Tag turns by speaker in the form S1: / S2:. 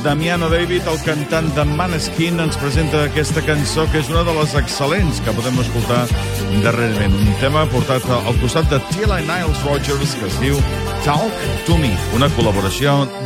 S1: Damiano David, el cantant de Maneskin, ens presenta aquesta cançó que és una de les excel·lents que podem escoltar darrerament. Un tema portat al costat de Tila i Niles Rodgers que es diu Talk to Me, una col·laboració